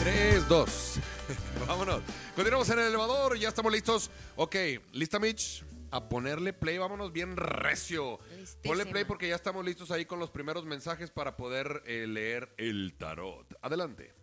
3, 2. Vámonos. Continuamos en el elevador. Ya estamos listos. Ok, ¿lista, Mitch? A ponerle play. Vámonos bien recio. Listísima. Ponle play porque ya estamos listos ahí con los primeros mensajes para poder leer el tarot. Adelante.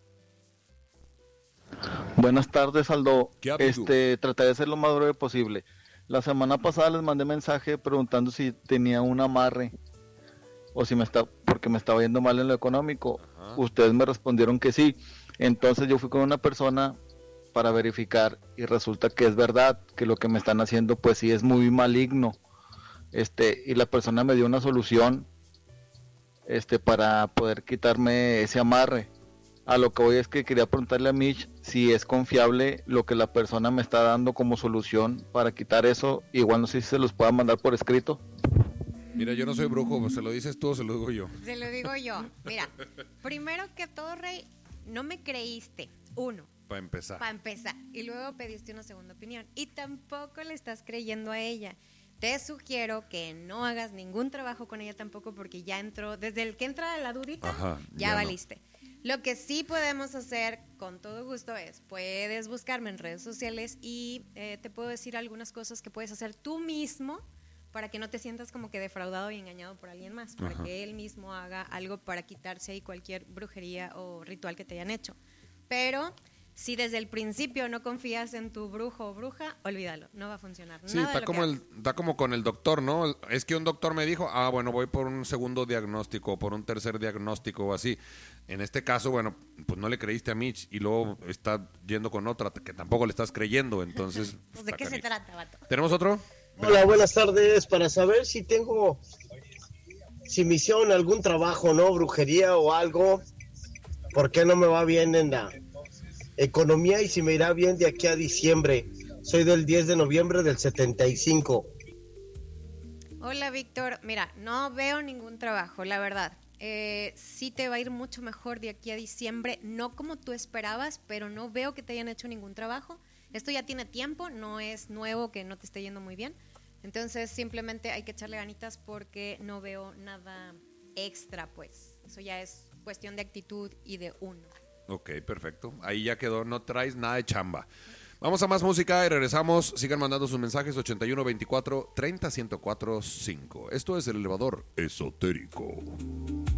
Buenas tardes, Aldo. ¿Qué ha habido? Trataré de ser lo más breve posible. La semana pasada les mandé mensaje preguntando si tenía un amarre o si porque me estaba yendo mal en lo económico. Ajá. Ustedes me respondieron que sí. Entonces yo fui con una persona para verificar y resulta que es verdad, que lo que me están haciendo pues sí es muy maligno. Y la persona me dio una solución para poder quitarme ese amarre. A lo que voy es que quería preguntarle a Mitch si es confiable lo que la persona me está dando como solución para quitar eso. Igual no sé si se los pueda mandar por escrito. Mira, yo no soy brujo. ¿Se lo dices tú o se lo digo yo? Se lo digo yo. Mira, primero que todo, Rey, no me creíste. Uno, Para empezar. para empezar. Y luego pediste una segunda opinión. Y tampoco le estás creyendo a ella. Te sugiero que no hagas ningún trabajo con ella tampoco porque ya entró, desde el que entra la dudita, Ajá, ya ya no. valiste. Lo que sí podemos hacer con todo gusto es, puedes buscarme en redes sociales y te puedo decir algunas cosas que puedes hacer tú mismo para que no te sientas como que defraudado y engañado por alguien más, para Ajá. que él mismo haga algo para quitarse ahí cualquier brujería o ritual que te hayan hecho. Pero si desde el principio no confías en tu brujo o bruja, olvídalo, no va a funcionar. Sí, Nada está de lo como, que hagas. está como con el doctor, ¿no? Es que un doctor me dijo, bueno, voy por un segundo diagnóstico, por un tercer diagnóstico o así. En este caso, bueno, pues no le creíste a Mitch y luego está yendo con otra que tampoco le estás creyendo, entonces... Pues, ¿de está qué se canijo. trata, vato? ¿Tenemos otro? Hola, buenas tardes. Para saber si me hicieron algún trabajo, ¿no? Brujería o algo. ¿Por qué no me va bien en la economía y si me irá bien de aquí a diciembre? Soy del 10 de noviembre del 75. Hola, Víctor. Mira, no veo ningún trabajo, la verdad. Sí te va a ir mucho mejor de aquí a diciembre, no como tú esperabas, pero no veo que te hayan hecho ningún trabajo. Esto ya tiene tiempo, no es nuevo que no te esté yendo muy bien. Entonces simplemente hay que echarle ganitas porque no veo nada extra, pues. Eso ya es cuestión de actitud y de uno. Ok, perfecto. Ahí ya quedó, no traes nada de chamba. Vamos a más música y regresamos. Sigan mandando sus mensajes 81 24 30 104 5. Esto es el elevador esotérico.